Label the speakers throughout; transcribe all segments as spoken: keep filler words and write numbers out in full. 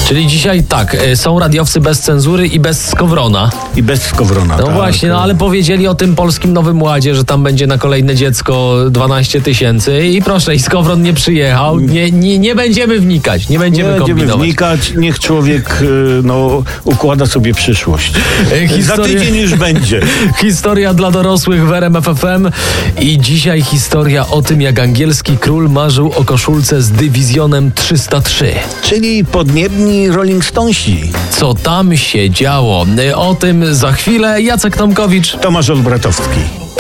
Speaker 1: Czyli dzisiaj tak, są radiowcy bez cenzury i bez Skowrona.
Speaker 2: I bez Skowrona,
Speaker 1: No
Speaker 2: tak.
Speaker 1: właśnie, no ale powiedzieli o tym Polskim Nowym Ładzie, że tam będzie na kolejne dziecko dwanaście tysięcy i proszę, i Skowron nie przyjechał. Nie, nie, nie będziemy wnikać, nie będziemy
Speaker 2: Nie będziemy
Speaker 1: kombinować.
Speaker 2: wnikać, niech człowiek y, no, układa sobie przyszłość. Za tydzień już będzie.
Speaker 1: Historia dla dorosłych w R M F F M i dzisiaj historia o tym, jak angielski król marzył o koszulce z dywizjonem trzysta trzy.
Speaker 2: Czyli podniebni Rolling Stonesi.
Speaker 1: Co tam się działo? O tym za chwilę. Jacek Tomkowicz.
Speaker 2: Tomasz Olbratowski.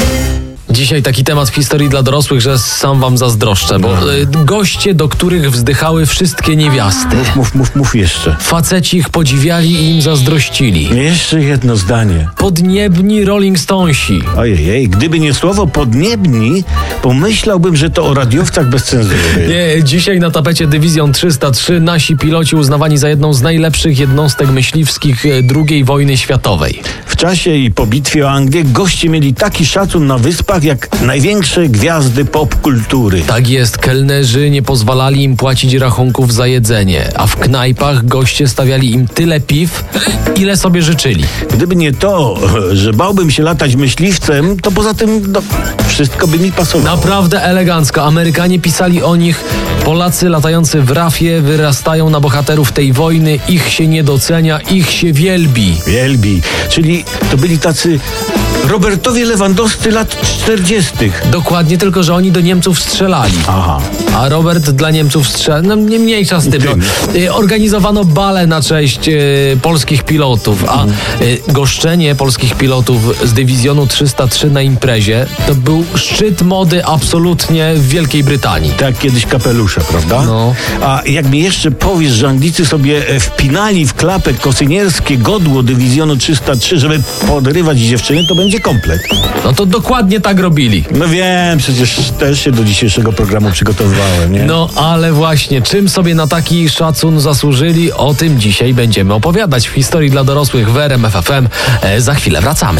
Speaker 1: Dzisiaj taki temat w historii dla dorosłych, że sam wam zazdroszczę, bo
Speaker 2: No.
Speaker 1: y, goście, do których wzdychały wszystkie niewiasty.
Speaker 2: Mów, mów, mów, mów jeszcze.
Speaker 1: Faceci ich podziwiali i im zazdrościli.
Speaker 2: Jeszcze jedno zdanie.
Speaker 1: Podniebni Rolling Stonesi.
Speaker 2: Ojej, gdyby nie słowo podniebni, pomyślałbym, że to o radiowcach bez cenzury.
Speaker 1: Nie, dzisiaj na tapecie Dywizjon trzysta trzy nasi piloci uznawani za jedną z najlepszych jednostek myśliwskich e, drugiej wojny światowej.
Speaker 2: W czasie i po bitwie o Anglię goście mieli taki szacun na wyspach, jak największe gwiazdy popkultury.
Speaker 1: Tak jest, kelnerzy nie pozwalali im płacić rachunków za jedzenie, a w knajpach goście stawiali im tyle piw, ile sobie życzyli.
Speaker 2: Gdyby nie to, że bałbym się latać myśliwcem, to poza tym no, wszystko by mi pasowało.
Speaker 1: Naprawdę elegancko. Amerykanie pisali o nich: Polacy latający w rafie wyrastają na bohaterów tej wojny, ich się nie docenia, ich się wielbi.
Speaker 2: Wielbi. Czyli to byli tacy Robertowie Lewandowscy lat czterdziestych.
Speaker 1: Dokładnie, tylko że oni do Niemców strzelali.
Speaker 2: Aha.
Speaker 1: A Robert dla Niemców strzelał. No nie mniejsza z tym. No. Y, Organizowano bale na cześć y, polskich pilotów, a y, goszczenie polskich pilotów z dywizjonu trzysta trzy na imprezie to był szczyt mody absolutnie w Wielkiej Brytanii.
Speaker 2: Tak kiedyś kapelusze, prawda?
Speaker 1: No.
Speaker 2: A jak mi jeszcze powiesz, że Anglicy sobie e, wpinali w klapę kosynierskie godło dywizjonu trzysta trzy, żeby podrywać dziewczyny, to będzie komplet.
Speaker 1: No to dokładnie tak robili.
Speaker 2: No wiem, przecież też się do dzisiejszego programu przygotowywałem, nie?
Speaker 1: No ale właśnie, czym sobie na taki szacun zasłużyli, o tym dzisiaj będziemy opowiadać w historii dla dorosłych w R M F F M. E, za chwilę wracamy.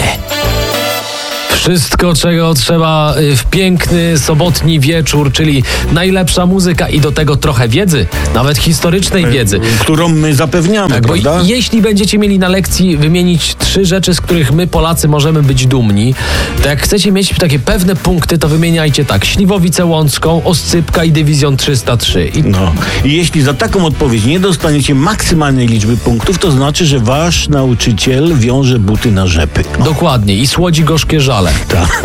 Speaker 1: Wszystko, czego trzeba w piękny, sobotni wieczór, czyli najlepsza muzyka i do tego trochę wiedzy, nawet historycznej wiedzy.
Speaker 2: Którą my zapewniamy,
Speaker 1: Tak, bo
Speaker 2: prawda?
Speaker 1: jeśli będziecie mieli na lekcji wymienić trzy rzeczy, z których my Polacy możemy być dumni, to jak chcecie mieć takie pewne punkty, to wymieniajcie tak: Śliwowicę Łącką, Oscypka i Dywizjon trzysta trzy. I
Speaker 2: No. I jeśli za taką odpowiedź nie dostaniecie maksymalnej liczby punktów, to znaczy, że wasz nauczyciel wiąże buty na rzepy. No.
Speaker 1: dokładnie, i słodzi gorzkie żale.
Speaker 2: Tak.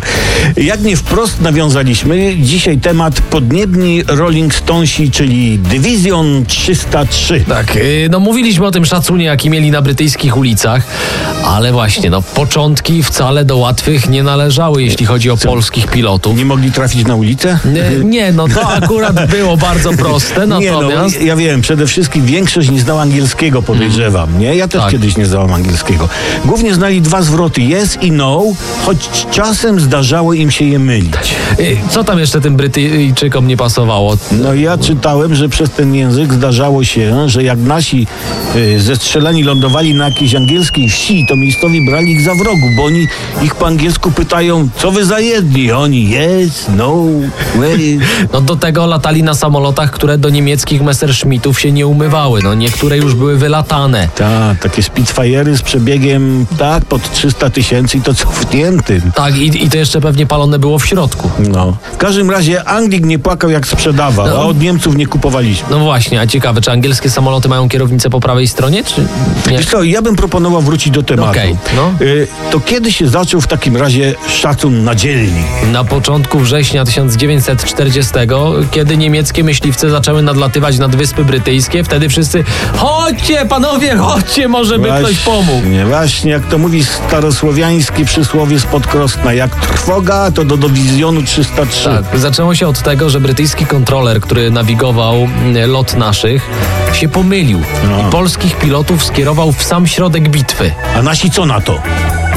Speaker 2: Jak nie wprost nawiązaliśmy, dzisiaj temat podniebni Rolling Stonesi, czyli Dywizjon trzysta trzy.
Speaker 1: Tak, yy, no mówiliśmy o tym szacunie, jaki mieli na brytyjskich ulicach, ale właśnie, no początki wcale do łatwych nie należały, jeśli chodzi o polskich pilotów.
Speaker 2: Nie mogli trafić na ulicę?
Speaker 1: Nie, nie, no to akurat było bardzo proste, natomiast...
Speaker 2: Nie, no, ja wiem, przede wszystkim większość nie znała angielskiego, podejrzewam, nie? Ja też
Speaker 1: Tak.
Speaker 2: kiedyś nie znałam angielskiego. Głównie znali dwa zwroty, yes i no, choć czasem zdarzało im się je mylić.
Speaker 1: Yy, Co tam jeszcze tym Brytyjczykom nie pasowało?
Speaker 2: No ja czytałem, że przez ten język zdarzało się, że jak nasi y, zestrzelani lądowali na jakiejś angielskiej wsi, to miejscowi brali ich za wrogu, bo oni ich po angielsku pytają, co wy za jedni? Oni yes, no, where is...
Speaker 1: No do tego latali na samolotach, które do niemieckich Messerschmittów się nie umywały. No niektóre już były wylatane.
Speaker 2: Tak, takie Spitfire'y z przebiegiem tak pod trzysta tysięcy i to cofniętym.
Speaker 1: Tak, i, i to jeszcze pewnie palone było w środku.
Speaker 2: No. W każdym razie Anglik nie płakał jak sprzedawał,
Speaker 1: No.
Speaker 2: a od Niemców nie kupowaliśmy.
Speaker 1: No właśnie, a ciekawe, czy angielskie samoloty mają kierownicę po prawej stronie, czy nie?
Speaker 2: Wiesz co, ja bym proponował wrócić do tematu.
Speaker 1: Okej, no.
Speaker 2: Y, to kiedy się zaczął w takim razie szacun na dzielni?
Speaker 1: Na początku września tysiąc dziewięćset czterdziestego, kiedy niemieckie myśliwce zaczęły nadlatywać nad Wyspy Brytyjskie, wtedy wszyscy: chodźcie panowie, chodźcie, może by ktoś pomógł.
Speaker 2: Nie, właśnie jak to mówi starosłowiańskie przysłowie spod Krosna, jak trwoga, to do dywizjonu trzysta trzy.
Speaker 1: Tak, zaczęło się od tego, że brytyjski kontroler, który nawigował mm, lot naszych, się pomylił
Speaker 2: No.
Speaker 1: i polskich pilotów skierował w sam środek bitwy.
Speaker 2: A nasi co na to?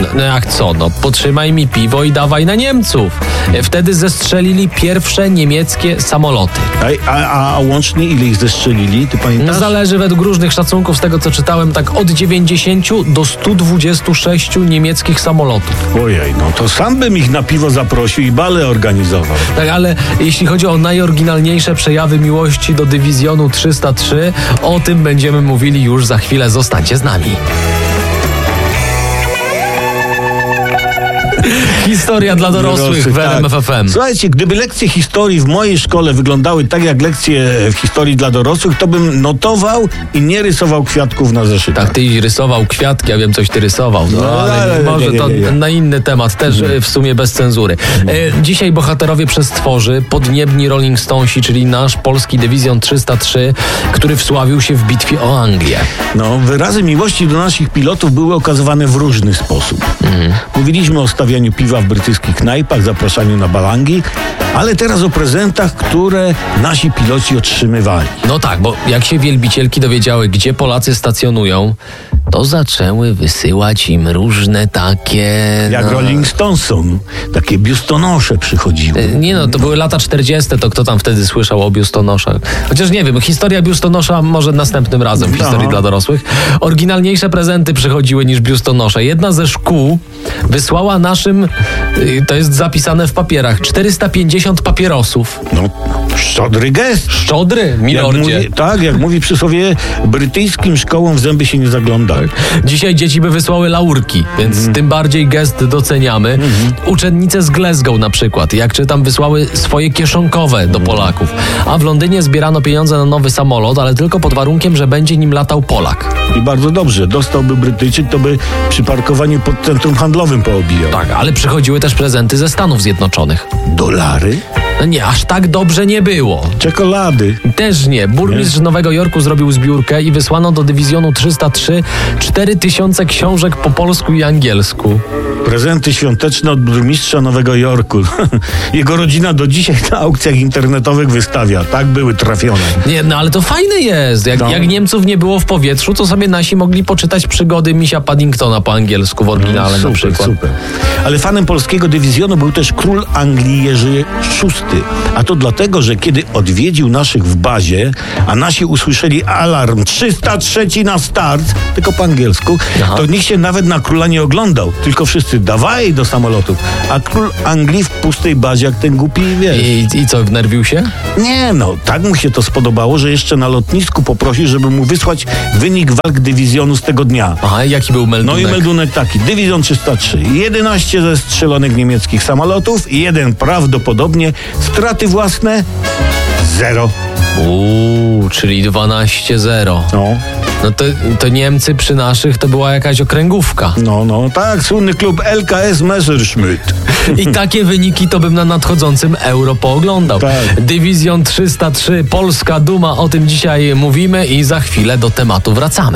Speaker 1: No, no jak co, no potrzymaj mi piwo i dawaj na Niemców. Wtedy zestrzelili pierwsze niemieckie samoloty.
Speaker 2: A, a, a łącznie ile ich zestrzelili, ty pamiętasz?
Speaker 1: No zależy według różnych szacunków, z tego co czytałem, tak od dziewięćdziesięciu do stu dwudziestu sześciu niemieckich samolotów.
Speaker 2: Ojej, no to sam bym ich na piwo zaprosił i bale organizował.
Speaker 1: Tak, ale jeśli chodzi o najoryginalniejsze przejawy miłości do dywizjonu trzysta trzy, o tym będziemy mówili już za chwilę. Zostańcie z nami. Historia dla dorosłych w R M F F M.
Speaker 2: Tak. Słuchajcie, gdyby lekcje historii w mojej szkole wyglądały tak jak lekcje w historii dla dorosłych, to bym notował i nie rysował kwiatków na zeszytach.
Speaker 1: Tak, ty rysował kwiatki, ja wiem, coś ty rysował. No,
Speaker 2: No,
Speaker 1: ale
Speaker 2: ale
Speaker 1: może
Speaker 2: nie, nie,
Speaker 1: to
Speaker 2: nie, nie.
Speaker 1: na inny temat, też e, w sumie bez cenzury. E, dzisiaj bohaterowie przestworzy, podniebni Rolling Stonesi, czyli nasz polski dywizjon trzysta trzy, który wsławił się w bitwie o Anglię.
Speaker 2: No, wyrazy miłości do naszych pilotów były okazywane w różny sposób.
Speaker 1: Mhm.
Speaker 2: Mówiliśmy o stawianiu piwa w brytyjskich knajpach, zapraszaniu na balangi, ale teraz o prezentach, które nasi piloci otrzymywali.
Speaker 1: No tak, bo jak się wielbicielki dowiedziały, gdzie Polacy stacjonują, to zaczęły wysyłać im różne takie...
Speaker 2: Jak
Speaker 1: no,
Speaker 2: Rolling Stonesom, takie biustonosze przychodziły.
Speaker 1: Nie no, to były lata czterdzieste, to kto tam wtedy słyszał o biustonoszach? Chociaż nie wiem, historia biustonosza może następnym razem w historii
Speaker 2: No.
Speaker 1: dla dorosłych. Oryginalniejsze prezenty przychodziły niż biustonosze. Jedna ze szkół wysłała naszym, y, to jest zapisane w papierach, czterysta pięćdziesiąt papierosów.
Speaker 2: No, szczodry gest.
Speaker 1: Szczodry,
Speaker 2: Jak
Speaker 1: milordzie.
Speaker 2: mówi, tak, jak mówi przysłowie, brytyjskim szkołom w zęby się nie zagląda.
Speaker 1: Dzisiaj dzieci by wysłały laurki, więc
Speaker 2: Mhm.
Speaker 1: tym bardziej gest doceniamy. Uczennice z Glasgow na przykład, jak czytam, wysłały swoje kieszonkowe do Polaków. A w Londynie zbierano pieniądze na nowy samolot, ale tylko pod warunkiem, że będzie nim latał Polak.
Speaker 2: I bardzo dobrze. Dostałby Brytyjczyk, to by przy parkowaniu pod centrum handlowym poobijał.
Speaker 1: Tak, ale przychodziły też prezenty ze Stanów Zjednoczonych.
Speaker 2: Dolary?
Speaker 1: No nie, aż tak dobrze nie było.
Speaker 2: Czekolady.
Speaker 1: Też nie. Burmistrz Nowego Jorku zrobił zbiórkę i wysłano do dywizjonu trzysta trzy cztery tysiące książek po polsku i angielsku.
Speaker 2: Prezenty świąteczne od burmistrza Nowego Jorku. Jego rodzina do dzisiaj na aukcjach internetowych wystawia. Tak były trafione.
Speaker 1: Nie, no ale to fajne jest. Jak,
Speaker 2: No.
Speaker 1: jak Niemców nie było w powietrzu, to sobie nasi mogli poczytać przygody misia Paddingtona po angielsku w oryginale
Speaker 2: No, super,
Speaker 1: na przykład.
Speaker 2: super. Ale fanem polskiego dywizjonu był też król Anglii Jerzy szósty. A to dlatego, że kiedy odwiedził naszych w bazie, a nasi usłyszeli alarm trzysta trzy na start, tylko po angielsku,
Speaker 1: Aha.
Speaker 2: to nikt się nawet na króla nie oglądał. Tylko wszyscy dawaj do samolotów. A król Anglii w pustej bazie, jak ten głupi, wiesz.
Speaker 1: I, I co, wnerwił się?
Speaker 2: Nie no, tak mu się to spodobało, że jeszcze na lotnisku poprosił, żeby mu wysłać wynik walk dywizjonu z tego dnia.
Speaker 1: Aha, jaki był
Speaker 2: No
Speaker 1: meldunek?
Speaker 2: i meldunek taki, dywizjon trzysta trzy, jedenaście zestrzelonych niemieckich samolotów i jeden prawdopodobnie straty własne zero.
Speaker 1: Uuu, czyli dwanaście zero.
Speaker 2: No,
Speaker 1: No to, to Niemcy przy naszych to była jakaś okręgówka.
Speaker 2: no, no, tak, słynny klub L K S Messerschmitt.
Speaker 1: I takie wyniki to bym na nadchodzącym Euro pooglądał.
Speaker 2: Tak.
Speaker 1: Dywizjon trzysta trzy, Polska Duma, o tym dzisiaj mówimy i za chwilę do tematu wracamy.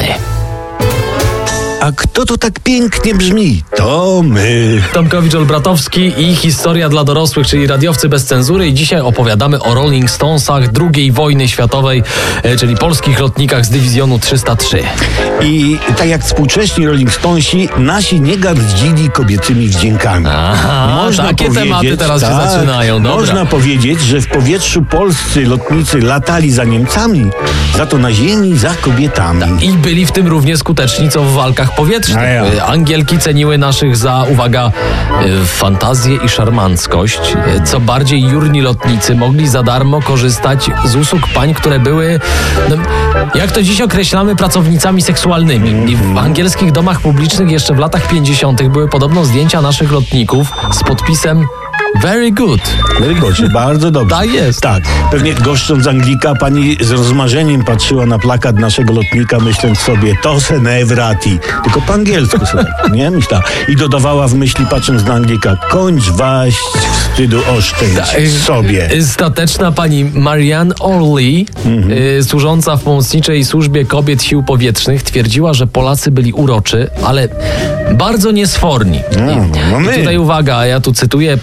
Speaker 2: A kto to tak pięknie brzmi? To my.
Speaker 1: Tomkowicz-Olbratowski i historia dla dorosłych, czyli radiowcy bez cenzury. I dzisiaj opowiadamy o Rolling Stonesach drugiej wojny światowej, e, czyli polskich lotnikach z dywizjonu trzysta trzy.
Speaker 2: I tak jak współcześni Rolling Stonesi, nasi nie gardzili kobiecymi wdziękami.
Speaker 1: Aha, takie tematy teraz się zaczynają, dobra.
Speaker 2: Można powiedzieć, że w powietrzu polscy lotnicy latali za Niemcami, za to na ziemi za kobietami.
Speaker 1: I byli w tym równie skuteczni, co w walkach powietrznych.
Speaker 2: A ja.
Speaker 1: E, Angielki ceniły naszych za, uwaga, e, fantazję i szarmanckość. E, Co bardziej jurni lotnicy mogli za darmo korzystać z usług pań, które były, no, jak to dziś określamy, pracownicami seksualnymi. I w angielskich domach publicznych jeszcze w latach pięćdziesiątych były podobno zdjęcia naszych lotników z podpisem Very good.
Speaker 2: Very good, bardzo dobrze.
Speaker 1: Tak jest.
Speaker 2: Tak. Pewnie goszcząc Anglika, pani z rozmarzeniem patrzyła na plakat naszego lotnika, myśląc sobie, to se ne wrati. Tylko po angielsku sobie, nie? Myślała. I dodawała w myśli, patrząc na Anglika, kończ waść, wstydu oszczędź sobie.
Speaker 1: Y, Stateczna pani Marianne Orley,
Speaker 2: Mhm.
Speaker 1: y, służąca w pomocniczej służbie kobiet sił powietrznych, twierdziła, że Polacy byli uroczy, ale bardzo niesforni.
Speaker 2: No, no
Speaker 1: I
Speaker 2: my.
Speaker 1: tutaj uwaga, ja tu cytuję, powtarzała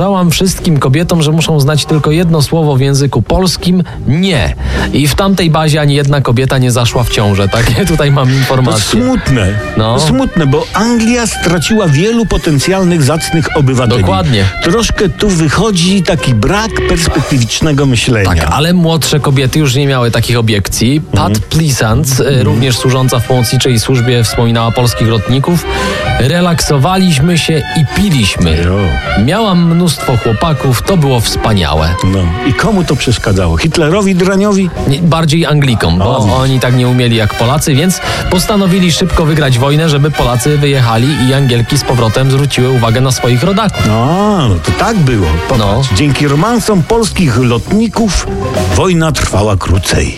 Speaker 1: powtarzałam wszystkim kobietom, że muszą znać tylko jedno słowo w języku polskim – nie. I w tamtej bazie ani jedna kobieta nie zaszła w ciążę. Takie tutaj mam
Speaker 2: To
Speaker 1: informacje.
Speaker 2: smutne.
Speaker 1: No.
Speaker 2: To smutne, bo Anglia straciła wielu potencjalnych, zacnych obywateli.
Speaker 1: Dokładnie.
Speaker 2: Troszkę tu wychodzi taki brak perspektywicznego myślenia.
Speaker 1: Tak, ale młodsze kobiety już nie miały takich obiekcji. Pat
Speaker 2: Mhm.
Speaker 1: Pleasant, e, również służąca w pomocniczej służbie, wspominała polskich lotników. Relaksowaliśmy się i piliśmy.
Speaker 2: Jo.
Speaker 1: Miałam mnóstwo chłopaków, to było wspaniałe.
Speaker 2: No. I komu to przeszkadzało? Hitlerowi, draniowi?
Speaker 1: Nie, bardziej Anglikom, bo
Speaker 2: O.
Speaker 1: oni tak nie umieli jak Polacy, więc postanowili szybko wygrać wojnę, żeby Polacy wyjechali i Angielki z powrotem zwróciły uwagę na swoich rodaków.
Speaker 2: No, no to tak było. Popatrz.
Speaker 1: No.
Speaker 2: Dzięki romansom polskich lotników wojna trwała krócej.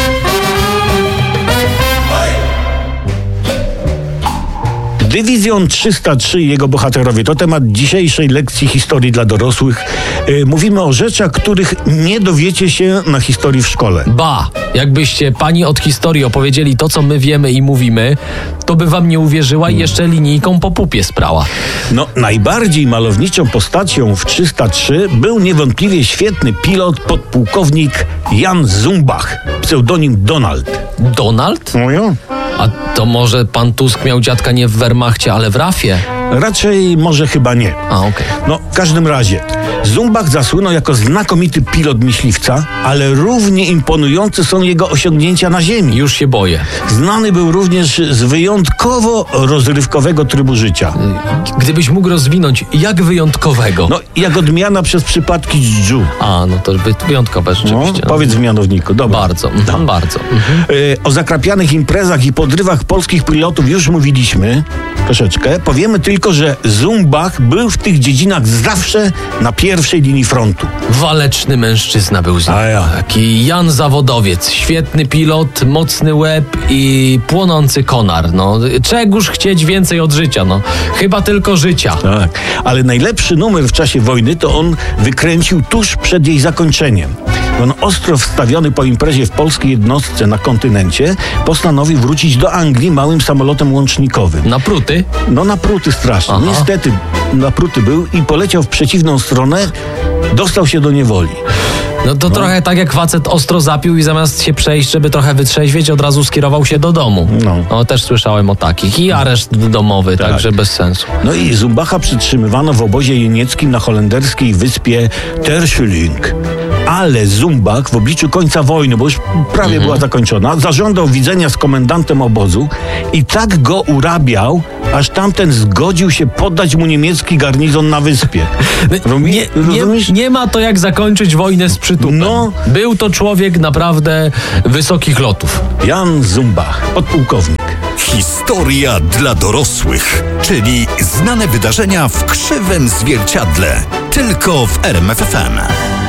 Speaker 2: Dywizjon trzysta trzy i jego bohaterowie to temat dzisiejszej lekcji historii dla dorosłych. Yy, mówimy o rzeczach, których nie dowiecie się na historii w szkole.
Speaker 1: Ba, jakbyście pani od historii opowiedzieli to, co my wiemy i mówimy, to by wam nie uwierzyła i jeszcze linijką po pupie sprała.
Speaker 2: No, najbardziej malowniczą postacią w trzysta trzy był niewątpliwie świetny pilot, podpułkownik Jan Zumbach, pseudonim Donald.
Speaker 1: Donald?
Speaker 2: No ja?
Speaker 1: A to może pan Tusk miał dziadka nie w Wehrmachcie, ale w rafie?
Speaker 2: Raczej może chyba nie.
Speaker 1: A, okej.
Speaker 2: No, w każdym razie, Zumbach zasłynął jako znakomity pilot myśliwca, ale równie imponujące są jego osiągnięcia na ziemi.
Speaker 1: Już się boję.
Speaker 2: Znany był również z wyjątkowo rozrywkowego trybu życia.
Speaker 1: Gdybyś mógł rozwinąć, jak wyjątkowego?
Speaker 2: No, jak odmiana przez przypadki dżdżu.
Speaker 1: A, no to wy- wyjątkowe
Speaker 2: No,
Speaker 1: rzeczywiście. No.
Speaker 2: powiedz w mianowniku. Dobra.
Speaker 1: Bardzo, mhm, bardzo. Mhm.
Speaker 2: Y, O zakrapianych imprezach i podrywach polskich pilotów już mówiliśmy troszeczkę. Powiemy tylko, że Zumbach był w tych dziedzinach zawsze na pierwszej linii frontu.
Speaker 1: Waleczny mężczyzna był z nim.
Speaker 2: A ja.
Speaker 1: Taki Jan Zawodowiec, świetny pilot, mocny łeb i płonący konar. No, czegóż chcieć więcej od życia? No, chyba tylko życia.
Speaker 2: Tak, ale najlepszy numer w czasie wojny to on wykręcił tuż przed jej zakończeniem. On ostro wstawiony po imprezie w polskiej jednostce na kontynencie postanowił wrócić do Anglii małym samolotem łącznikowym.
Speaker 1: Na pruty?
Speaker 2: No napruty strasznie.
Speaker 1: Aha.
Speaker 2: Niestety napruty był i poleciał w przeciwną stronę, dostał się do niewoli.
Speaker 1: No to trochę tak jak facet ostro zapił i zamiast się przejść, żeby trochę wytrzeźwieć, od razu skierował się do domu.
Speaker 2: No.
Speaker 1: No też słyszałem o takich. I areszt domowy,
Speaker 2: Tak.
Speaker 1: także bez sensu.
Speaker 2: No i Zumbacha przytrzymywano w obozie jenieckim na holenderskiej wyspie Terschelling. Ale Zumbach w obliczu końca wojny, bo już prawie
Speaker 1: Mhm.
Speaker 2: była zakończona, zażądał widzenia z komendantem obozu i tak go urabiał, aż tamten zgodził się poddać mu niemiecki garnizon na wyspie. Romi-
Speaker 1: Nie, nie,
Speaker 2: rozumiesz?
Speaker 1: nie ma to jak zakończyć wojnę z przytupem.
Speaker 2: No.
Speaker 1: Był to człowiek naprawdę wysokich lotów.
Speaker 2: Jan Zumbach, podpułkownik.
Speaker 3: Historia dla dorosłych, czyli znane wydarzenia w krzywym zwierciadle. Tylko w R M F F M.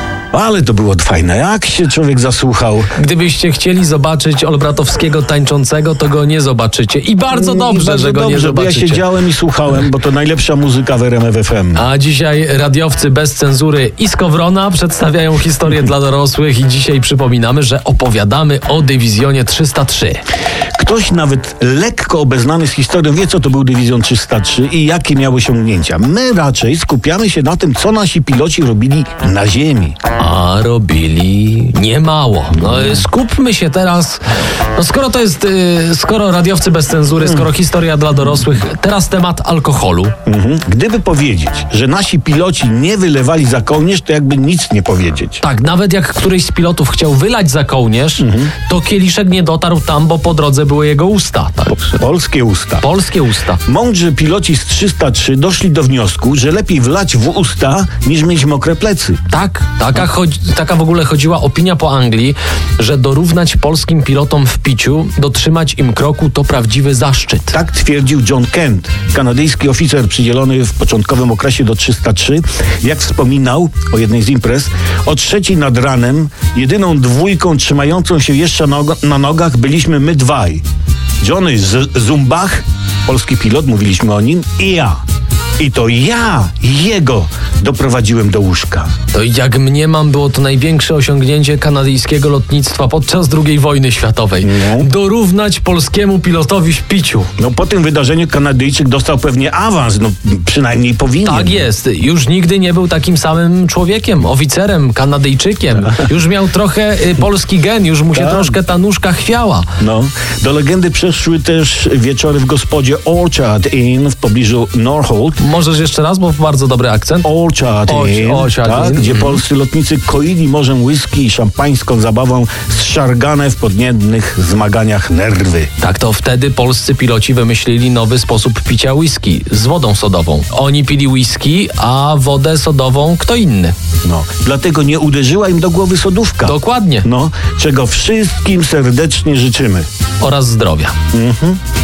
Speaker 2: Ale to było fajne, jak się człowiek zasłuchał.
Speaker 1: Gdybyście chcieli zobaczyć Olbratowskiego tańczącego, to go nie zobaczycie. I bardzo dobrze,
Speaker 2: Bardzo
Speaker 1: że go nie
Speaker 2: dobrze, bo ja
Speaker 1: zobaczycie.
Speaker 2: siedziałem i słuchałem, bo to najlepsza muzyka w R M F F M.
Speaker 1: A dzisiaj radiowcy bez cenzury i Skowrona przedstawiają historię dla dorosłych i dzisiaj przypominamy, że opowiadamy o dywizjonie trzysta trzy.
Speaker 2: Ktoś nawet lekko obeznany z historią wie, co to był dywizjon trzysta trzy i jakie miały osiągnięcia. My raczej skupiamy się na tym, co nasi piloci robili na ziemi.
Speaker 1: A robili niemało. No, y, skupmy się teraz. No, skoro to jest, y, skoro radiowcy bez cenzury, skoro historia dla dorosłych, teraz temat alkoholu.
Speaker 2: Mhm. Gdyby powiedzieć, że nasi piloci nie wylewali za kołnierz, to jakby nic nie powiedzieć.
Speaker 1: Tak, nawet jak któryś z pilotów chciał wylać za kołnierz, to kieliszek nie dotarł tam, bo po drodze były jego usta. Tak.
Speaker 2: Polskie usta.
Speaker 1: Polskie usta.
Speaker 2: Mądrzy piloci z trzysta trzy doszli do wniosku, że lepiej wlać w usta, niż mieć mokre plecy.
Speaker 1: Tak, taka, chodzi, taka w ogóle chodziła opinia po Anglii, że dorównać polskim pilotom w piciu, dotrzymać im kroku to prawdziwy zaszczyt.
Speaker 2: Tak twierdził John Kent, kanadyjski oficer przydzielony w początkowym okresie do trzysta trzy. Jak wspominał o jednej z imprez, o trzeciej nad ranem jedyną dwójką trzymającą się jeszcze na, na nogach byliśmy my dwaj. Johnny z Zumbach, polski pilot, mówiliśmy o nim, i ja. I to ja jego doprowadziłem do łóżka.
Speaker 1: To jak mniemam, było to największe osiągnięcie kanadyjskiego lotnictwa podczas drugiej wojny światowej.
Speaker 2: No.
Speaker 1: Dorównać polskiemu pilotowi w piciu.
Speaker 2: No po tym wydarzeniu Kanadyjczyk dostał pewnie awans, no przynajmniej powinien.
Speaker 1: Tak jest. Już nigdy nie był takim samym człowiekiem, oficerem, Kanadyjczykiem. Już miał trochę y, polski gen, już mu się
Speaker 2: Tak.
Speaker 1: troszkę ta nóżka chwiała.
Speaker 2: No. Do legendy przeszły też wieczory w gospodzie Orchard Inn w pobliżu Norholt.
Speaker 1: Możesz jeszcze raz, bo bardzo dobry akcent.
Speaker 2: Orchard
Speaker 1: Orch-
Speaker 2: Inn,
Speaker 1: Orchard
Speaker 2: tak,
Speaker 1: Inn.
Speaker 2: gdzie
Speaker 1: Mhm.
Speaker 2: polscy lotnicy koili morzem whisky i szampańską zabawą zszargane w podniebnych zmaganiach nerwy.
Speaker 1: Tak, to wtedy polscy piloci wymyślili nowy sposób picia whisky z wodą sodową. Oni pili whisky, a wodę sodową kto inny.
Speaker 2: No. Dlatego nie uderzyła im do głowy sodówka.
Speaker 1: Dokładnie.
Speaker 2: No, czego wszystkim serdecznie życzymy.
Speaker 1: Oraz zdrowia.
Speaker 2: Mhm.